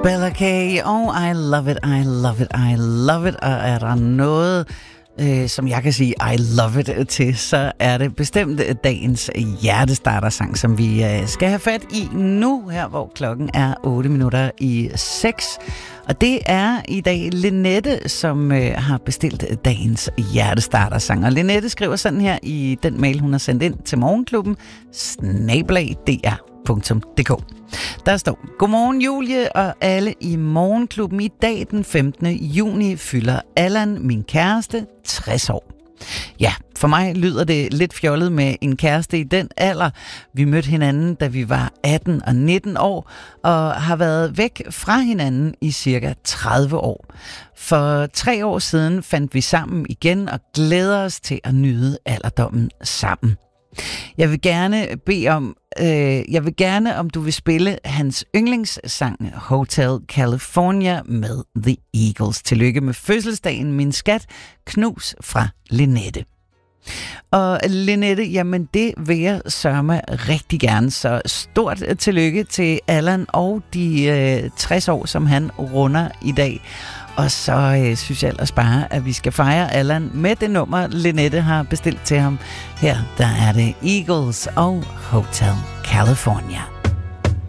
Bella K. Oh, I love it, I love it, I love it. Og er der noget, som jeg kan sige I love it til, så er det bestemt dagens hjertestartersang, som vi skal have fat i nu, her hvor klokken er 8:06. Og det er i dag Linette, som har bestilt dagens hjertestartersang. Og Linette skriver sådan her i den mail, hun har sendt ind til Morgenklubben, @dr.dk. Der står: Godmorgen Julie og alle i Morgenklubben. I dag den 15. juni fylder Allan, min kæreste, 60 år. Ja, for mig lyder det lidt fjollet med en kæreste i den alder. Vi mødte hinanden, da vi var 18 og 19 år, og har været væk fra hinanden i cirka 30 år. For 3 år siden fandt vi sammen igen og glæder os til at nyde alderdommen sammen. Jeg vil gerne, om du vil spille hans yndlingssang Hotel California med The Eagles. Tillykke med fødselsdagen, min skat. Knus fra Linette. Og Linette, jamen det vil jeg sørge rigtig gerne. Så stort tillykke til Allan og de 60 år, som han runder i dag. Og så synes jeg ellers bare, at vi skal fejre Allan med det nummer, Linette har bestilt til ham. Her der er det Eagles og Hotel California.